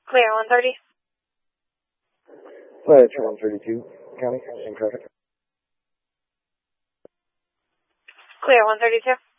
Clear 130. Flight 132, County, in traffic. Clear 132.